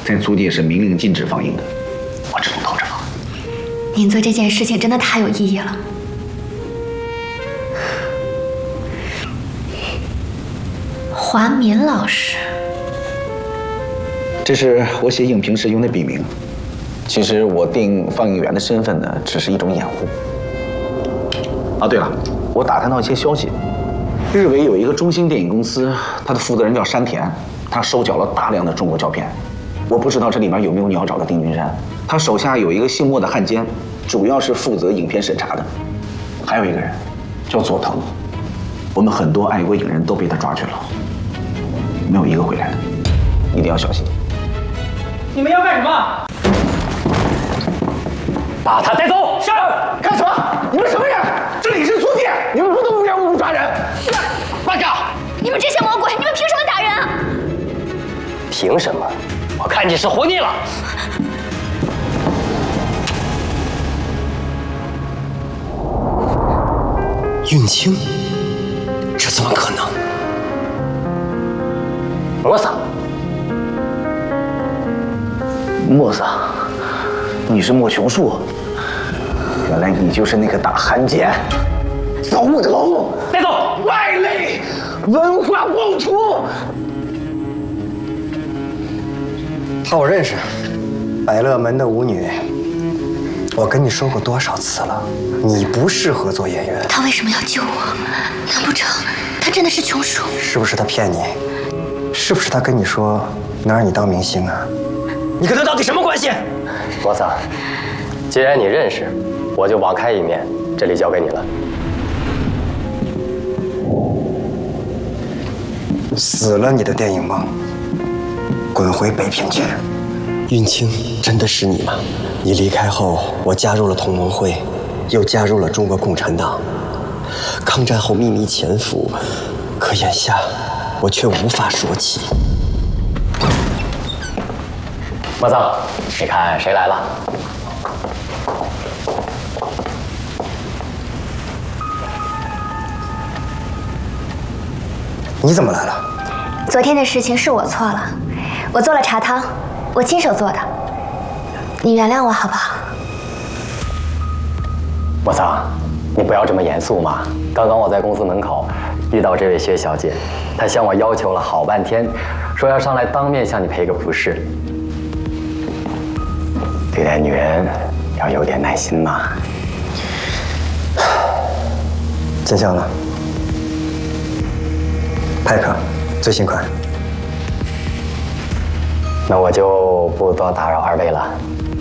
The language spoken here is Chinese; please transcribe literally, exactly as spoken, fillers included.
在租界是明令禁止放映的，我只能偷着放。 您做这件事情真的太有意义了。华民老师， 这是我写影评时用的笔名。其实我定放映员的身份呢，只是一种掩护。啊，对了，我打探到一些消息，日伪有一个中兴电影公司，它的负责人叫山田，他收缴了大量的中国胶片。我不知道这里面有没有你要找的丁君山。他手下有一个姓莫的汉奸，主要是负责影片审查的。还有一个人叫佐藤，我们很多爱国影人都被他抓去了，没有一个回来的，一定要小心。 你们要干什么？把他带走！是。 干什么？你们什么人？这里是租界，你们不能无缘无故抓人。 八嘎！ 你们这些魔鬼，你们凭什么打人啊？ 凭什么？我看你是活腻了。 运清，这怎么可能？ 莫桑， 莫桑，你是莫琼树，原来你就是那个大汉奸，扫木头， 带走！ 外类，文化暴徒。 他我认识，百乐门的舞女。我跟你说过多少次了，你不适合做演员。 他为什么要救我？难不成他真的是琼叔？ 是不是他骗你？是不是他跟你说能让你当明星啊？你跟他到底什么关系？ 莫桑，既然你认识，我就网开一面，这里交给你了。 死了你的电影梦，滚回北平去。运清，真的是你吗？你离开后，我加入了同盟会，又加入了中国共产党。抗战后秘密潜伏，可眼下我却无法说起。 莫桑，你看谁来了？ 你怎么来了？ 昨天的事情是我错了，我做了茶汤，我亲手做的，你原谅我好不好？ 莫桑，你不要这么严肃嘛。刚刚我在公司门口遇到这位薛小姐，她向我要求了好半天，说要上来当面向你赔个不是。对待女人要有点耐心嘛。 见笑了。派克，最新款。 那我就不多打扰二位了，